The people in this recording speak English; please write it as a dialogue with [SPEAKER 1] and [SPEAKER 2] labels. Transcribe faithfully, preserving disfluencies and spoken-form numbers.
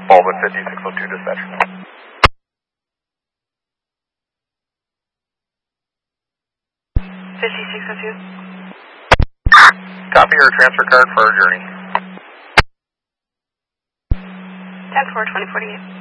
[SPEAKER 1] Baldwin fifty-six oh two dispatch.
[SPEAKER 2] fifty-six oh two.
[SPEAKER 1] Copy your transfer card for our journey.
[SPEAKER 2] ten four, twenty forty-eight.